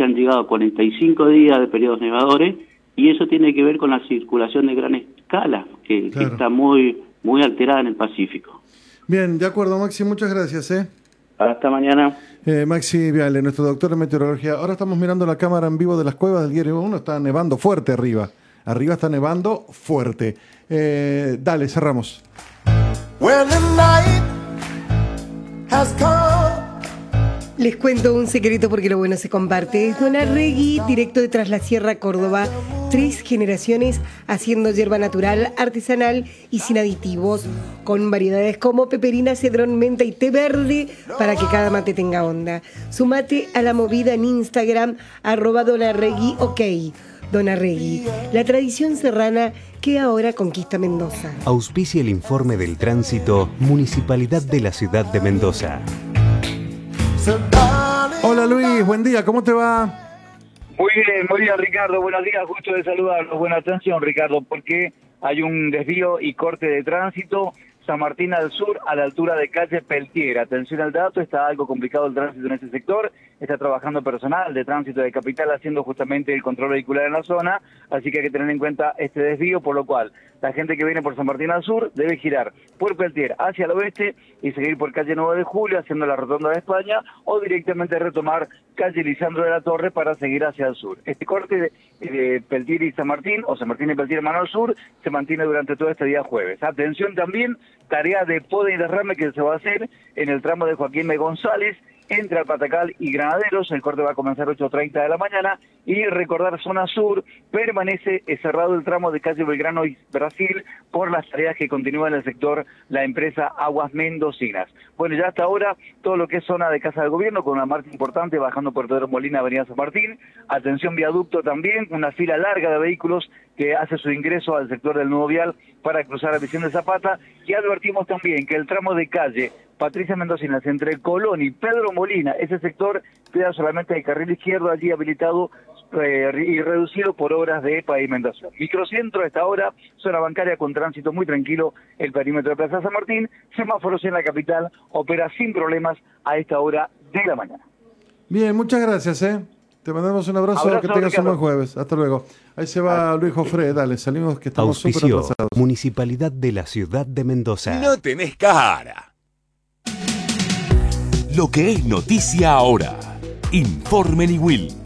que han llegado 45 días de periodos nevadores, y eso tiene que ver con la circulación de gran escala, que está muy alterada en el Pacífico. Bien, de acuerdo, Maxi, muchas gracias. Hasta mañana. Maxi Viale, nuestro doctor en meteorología. Ahora estamos mirando la cámara en vivo de las cuevas del Guerrero 1, está nevando fuerte arriba. Arriba está nevando fuerte. Dale, cerramos. When the night has come. Les cuento un secreto porque lo bueno se comparte. Es Donarregui, directo de Tras la Sierra, Córdoba. 3 generaciones haciendo hierba natural, artesanal y sin aditivos, con variedades como peperina, cedrón, menta y té verde para que cada mate tenga onda. Sumate a la movida en Instagram, @Donarregui, ok. Donarregui, la tradición serrana que ahora conquista Mendoza. Auspicia el informe del tránsito, Municipalidad de la Ciudad de Mendoza. Hola Luis, buen día, ¿cómo te va? Muy bien Ricardo, buenos días, gusto de saludarlos. Buena atención Ricardo, porque hay un desvío y corte de tránsito, San Martín al sur, a la altura de calle Peltier. Atención al dato, está algo complicado el tránsito en ese sector, está trabajando personal de tránsito de Capital haciendo justamente el control vehicular en la zona, así que hay que tener en cuenta este desvío, por lo cual la gente que viene por San Martín al sur debe girar por Peltier hacia el oeste y seguir por calle 9 de Julio haciendo la rotonda de España, o directamente retomar calle Lisandro de la Torre para seguir hacia el sur. Este corte de Peltier y San Martín, o San Martín y Peltier mano al sur, se mantiene durante todo este día jueves. Atención también, tarea de poda y derrame que se va a hacer en el tramo de Joaquín M. González, entre Alpatacal y Granaderos. El corte va a comenzar 8:30 de la mañana, y recordar zona sur, permanece cerrado el tramo de calle Belgrano y Brasil por las tareas que continúan en el sector la empresa Aguas Mendocinas. Bueno, ya hasta ahora todo lo que es zona de Casa del Gobierno con una marcha importante bajando por Pedro Molina, Avenida San Martín. Atención viaducto también, una fila larga de vehículos que hace su ingreso al sector del nuevo vial para cruzar la Vicente Zapata, y advertimos también que el tramo de calle Patricia Mendocinas entre Colón y Pedro Molina, ese sector queda solamente el carril izquierdo allí habilitado y reducido por obras de pavimentación. Microcentro a esta hora, zona bancaria con tránsito muy tranquilo, el perímetro de Plaza San Martín, semáforos en la capital, opera sin problemas a esta hora de la mañana. Bien, muchas gracias, Te mandamos un abrazo, que tengas un buen jueves. Hasta luego. Ahí se va Luis Jofre, dale, salimos que estamos súper atrasados. Municipalidad de la Ciudad de Mendoza. No tenés cara. Lo que es noticia ahora. Informe Niwil.